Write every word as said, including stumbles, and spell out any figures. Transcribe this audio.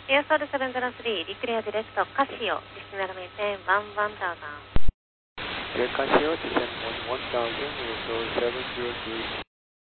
エアソールセブンゼロスリー、リクレアディレクト、カシオ、Descend maintain one one thousand. Air Casio, descend one one thousand, we'll go seven zero three.